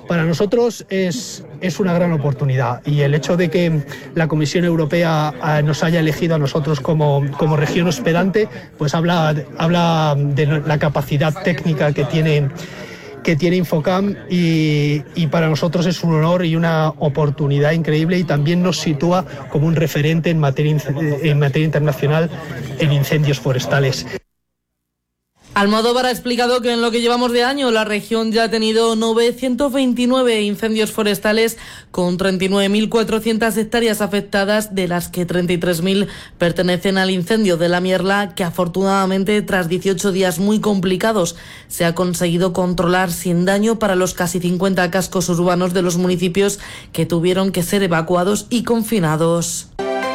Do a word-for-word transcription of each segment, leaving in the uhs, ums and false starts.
Para nosotros es, es una gran oportunidad, y el hecho de que la Comisión Europea eh, nos haya elegido a nosotros como, como región hospedante, pues habla, habla de la capacidad técnica que tiene, que tiene Infocam, y, y para nosotros es un honor y una oportunidad increíble, y también nos sitúa como un referente en materia, en materia internacional en incendios forestales. Almodóvar ha explicado que en lo que llevamos de año la región ya ha tenido novecientos veintinueve incendios forestales con treinta y nueve mil cuatrocientas hectáreas afectadas, de las que treinta y tres mil pertenecen al incendio de la Mierla, que afortunadamente tras dieciocho días muy complicados se ha conseguido controlar sin daño para los casi cincuenta cascos urbanos de los municipios que tuvieron que ser evacuados y confinados.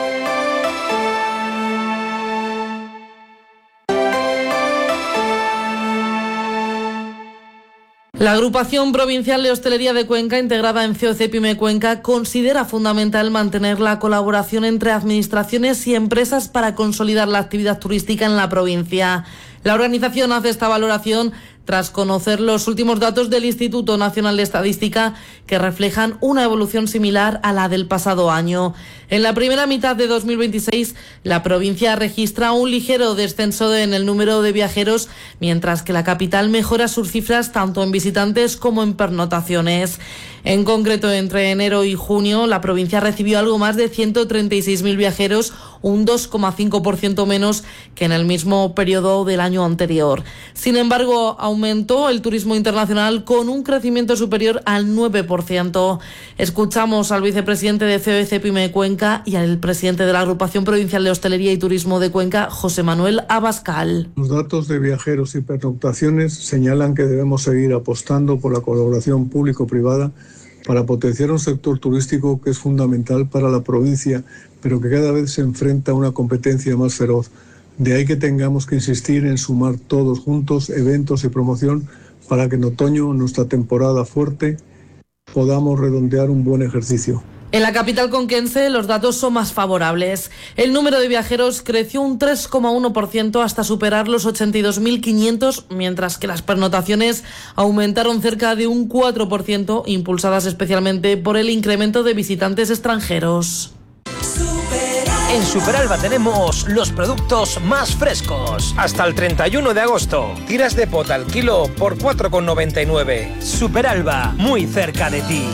La Agrupación Provincial de Hostelería de Cuenca, integrada en C O C Pyme Cuenca, considera fundamental mantener la colaboración entre administraciones y empresas para consolidar la actividad turística en la provincia. La organización hace esta valoración tras conocer los últimos datos del Instituto Nacional de Estadística, que reflejan una evolución similar a la del pasado año. En la primera mitad de dos mil veintiséis, la provincia registra un ligero descenso en el número de viajeros, mientras que la capital mejora sus cifras tanto en visitantes como en pernotaciones. En concreto, entre enero y junio, la provincia recibió algo más de ciento treinta y seis mil viajeros, un dos coma cinco por ciento menos que en el mismo periodo del año anterior. Sin embargo, aumentó el turismo internacional con un crecimiento superior al nueve por ciento. Escuchamos al vicepresidente de C O C Pyme Cuenca y al presidente de la Agrupación Provincial de Hostelería y Turismo de Cuenca, José Manuel Abascal. Los datos de viajeros y pernoctaciones señalan que debemos seguir apostando por la colaboración público-privada para potenciar un sector turístico que es fundamental para la provincia, pero que cada vez se enfrenta a una competencia más feroz. De ahí que tengamos que insistir en sumar todos juntos eventos y promoción para que en otoño, nuestra temporada fuerte, podamos redondear un buen ejercicio. En la capital conquense los datos son más favorables. El número de viajeros creció un tres coma uno por ciento hasta superar los ochenta y dos mil quinientos, mientras que las pernotaciones aumentaron cerca de un cuatro por ciento, impulsadas especialmente por el incremento de visitantes extranjeros. En Superalba tenemos los productos más frescos. Hasta el treinta y uno de agosto. Tiras de pota al kilo por cuatro con noventa y nueve. Superalba, muy cerca de ti.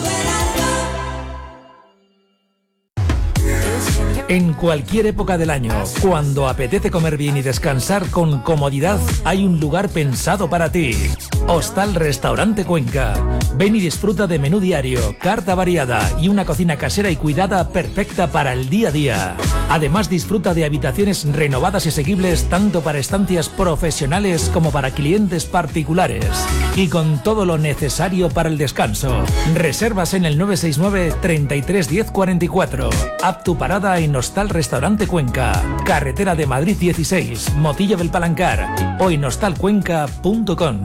En cualquier época del año, cuando apetece comer bien y descansar con comodidad, hay un lugar pensado para ti. Hostal Restaurante Cuenca. Ven y disfruta de menú diario, carta variada y una cocina casera y cuidada perfecta para el día a día. Además, disfruta de habitaciones renovadas y asequibles tanto para estancias profesionales como para clientes particulares. Y con todo lo necesario para el descanso. Reservas en el nueve seis nueve, treinta y tres, diez, cuarenta y cuatro. Haz tu parada en Hostal Restaurante Cuenca. Carretera de Madrid dieciséis, Motillo del Palancar. O en hostal cuenca punto com.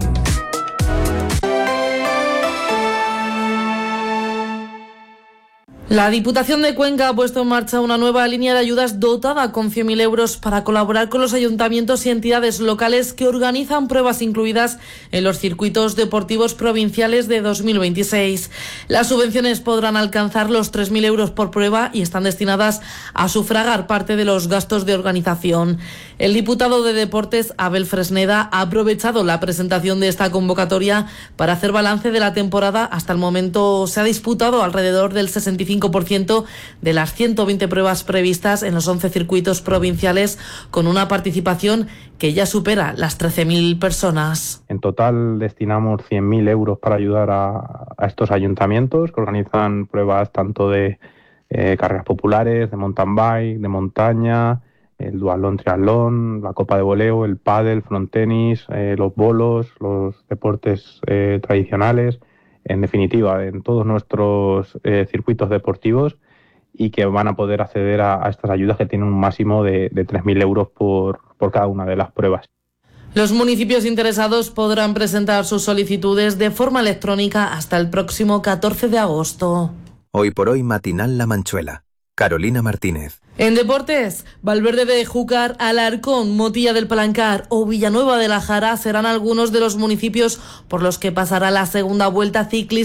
La Diputación de Cuenca ha puesto en marcha una nueva línea de ayudas dotada con cien mil euros para colaborar con los ayuntamientos y entidades locales que organizan pruebas incluidas en los circuitos deportivos provinciales de dos mil veintiséis. Las subvenciones podrán alcanzar los tres mil euros por prueba y están destinadas a sufragar parte de los gastos de organización. El diputado de Deportes, Abel Fresneda, ha aprovechado la presentación de esta convocatoria para hacer balance de la temporada. Hasta el momento se ha disputado alrededor del sesenta y cinco por ciento de las ciento veinte pruebas previstas en los once circuitos provinciales, con una participación que ya supera las trece mil personas. En total destinamos cien mil euros para ayudar a, a estos ayuntamientos que organizan pruebas tanto de eh, carreras populares, de mountain bike, de montaña, el duatlón, triatlón, la copa de voleo, el pádel, frontenis, eh, los bolos, los deportes eh, tradicionales. En definitiva, en todos nuestros eh, circuitos deportivos, y que van a poder acceder a, a estas ayudas que tienen un máximo de, de tres mil euros por, por cada una de las pruebas. Los municipios interesados podrán presentar sus solicitudes de forma electrónica hasta el próximo catorce de agosto. Hoy por hoy, Matinal La Manchuela. Carolina Martínez. En deportes, Valverde de Júcar, Alarcón, Motilla del Palancar o Villanueva de la Jara serán algunos de los municipios por los que pasará la segunda vuelta ciclista